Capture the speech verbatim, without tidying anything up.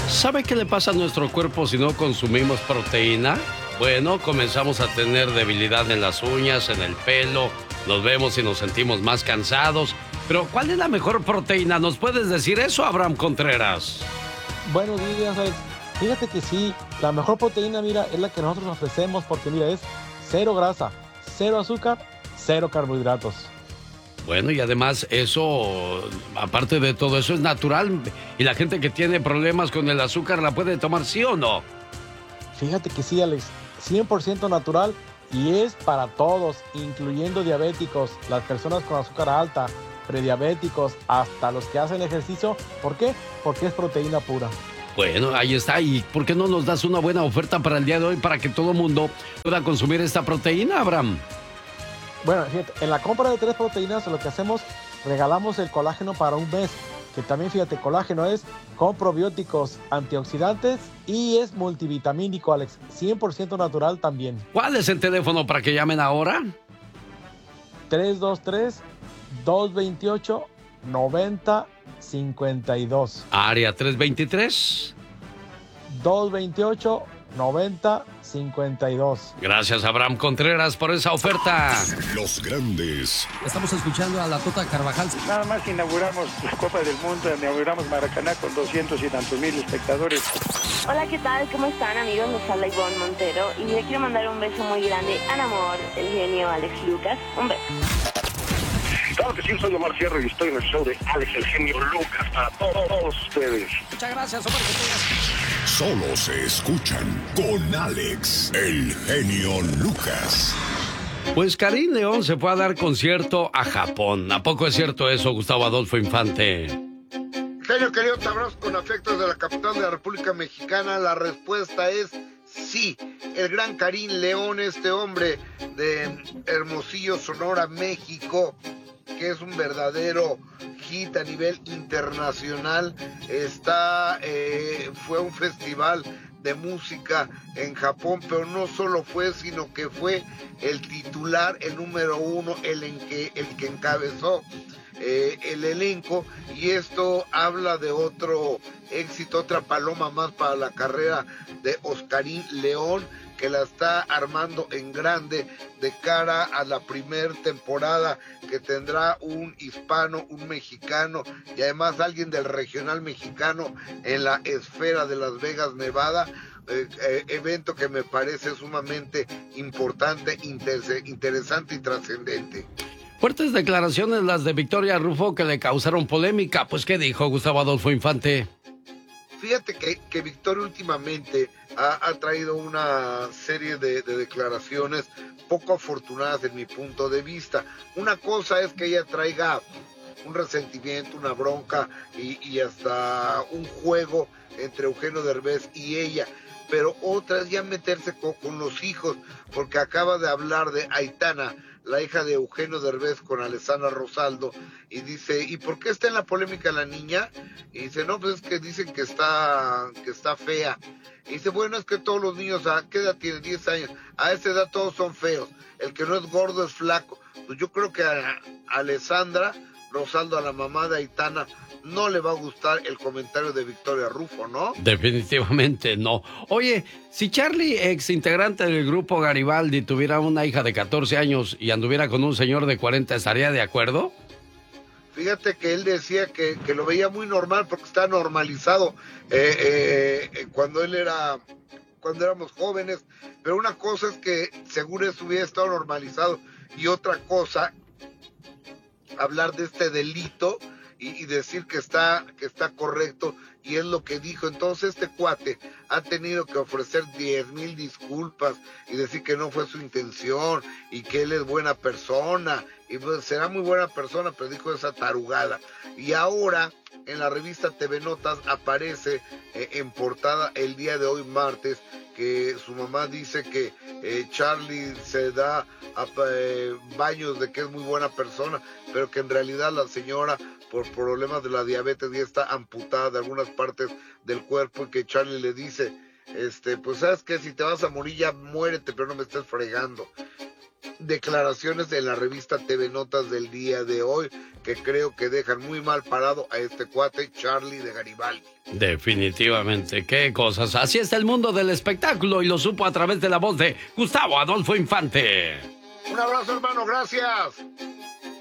¿Sabe qué le pasa a nuestro cuerpo si no consumimos proteína? Bueno, comenzamos a tener debilidad en las uñas, en el pelo, nos vemos y nos sentimos más cansados. Pero, ¿cuál es la mejor proteína? ¿Nos puedes decir eso, Abraham Contreras? Buenos días, Alex. Fíjate que sí, la mejor proteína, mira, es la que nosotros ofrecemos porque, mira, es cero grasa, cero azúcar, cero carbohidratos. Bueno, y además eso, aparte de todo eso, es natural. Y la gente que tiene problemas con el azúcar, ¿la puede tomar sí o no? Fíjate que sí, Alex, cien por ciento natural y es para todos, incluyendo diabéticos, las personas con azúcar alta, prediabéticos, hasta los que hacen ejercicio. ¿Por qué? Porque es proteína pura. Bueno, ahí está. ¿Y por qué no nos das una buena oferta para el día de hoy para que todo el mundo pueda consumir esta proteína, Abraham? Bueno, fíjate, en la compra de tres proteínas lo que hacemos, regalamos el colágeno para un mes, que también, fíjate, colágeno es con probióticos, antioxidantes y es multivitamínico, Alex, cien por ciento natural también. ¿Cuál es el teléfono para que llamen ahora? tres dos tres, dos dos ocho, nueve cero cinco dos. Área tres veintitrés. dos dos ocho, nueve cero cinco dos. Gracias, Abraham Contreras, por esa oferta. Los grandes. Estamos escuchando a la Tota Carvajal. Nada más inauguramos la Copa del Mundo, inauguramos Maracaná con doscientos y tantos mil espectadores. Hola, ¿qué tal? ¿Cómo están, amigos? Nos habla Ivonne Montero y le quiero mandar un beso muy grande al amor, el genio Alex Lucas. Un beso. Claro que sí, soy Omar Sierra y estoy en el show de Alex, el genio Lucas, para todos ustedes. Muchas gracias, Omar. Solo se escuchan con Alex, el genio Lucas. Pues Karim León se fue a dar concierto a Japón. ¿A poco es cierto eso, Gustavo Adolfo Infante? Genio querido, te abrazo con afectos de la capital de la República Mexicana. La respuesta es sí. El gran Karim León, este hombre de Hermosillo, Sonora, México, que es un verdadero hit a nivel internacional, está eh, fue a un festival de música en Japón, pero no solo fue, sino que fue el titular, el número uno, el, en que, el que encabezó eh, el elenco, y esto habla de otro éxito, otra paloma más para la carrera de Oscarín León, que la está armando en grande de cara a la primer temporada que tendrá un hispano, un mexicano y además alguien del regional mexicano en la esfera de Las Vegas, Nevada. Eh, eh, evento que me parece sumamente importante, inter- interesante y trascendente. Fuertes declaraciones las de Victoria Rufo que le causaron polémica. Pues, ¿qué dijo Gustavo Adolfo Infante? Fíjate que, que Victoria últimamente ha, ha traído una serie de, de declaraciones poco afortunadas en mi punto de vista. Una cosa es que ella traiga un resentimiento, una bronca y, y hasta un juego entre Eugenio Derbez y ella, pero otra es ya meterse con, con los hijos, porque acaba de hablar de Aitana, la hija de Eugenio Derbez con Alessandra Rosaldo, y dice, ¿y por qué está en la polémica la niña? Y dice, no, pues es que dicen que está, que está fea. Y dice, bueno, es que todos los niños, ¿a qué edad tienen? diez años, a esa edad todos son feos, el que no es gordo es flaco. Pues yo creo que a, a Alessandra Rosaldo, a la mamá de Aitana, no le va a gustar el comentario de Victoria Rufo, ¿no? Definitivamente no. Oye, si Charlie, ex integrante del grupo Garibaldi, tuviera una hija de catorce años y anduviera con un señor de cuarenta, ¿estaría de acuerdo? Fíjate que él decía que, que lo veía muy normal porque está normalizado eh, eh, cuando él era, cuando éramos jóvenes, pero una cosa es que seguro eso hubiera estado normalizado y otra cosa, hablar de este delito y, y decir que está, que está correcto, y es lo que dijo. Entonces este cuate ha tenido que ofrecer diez mil disculpas y decir que no fue su intención y que él es buena persona, y pues será muy buena persona, pero dijo esa tarugada. Y ahora en la revista T V Notas aparece eh, en portada el día de hoy, martes, que su mamá dice que eh, Charlie se da a, eh, baños de que es muy buena persona, pero que en realidad la señora, por problemas de la diabetes, ya está amputada de algunas partes del cuerpo, y que Charlie le dice, este, pues sabes que si te vas a morir ya muérete, pero no me estés fregando. declaraciones de la revista T V Notas del día de hoy que creo que dejan muy mal parado a este cuate Charlie de Garibaldi. Definitivamente, qué cosas. Así está el mundo del espectáculo y lo supo a través de la voz de Gustavo Adolfo Infante. Un abrazo, hermano, gracias.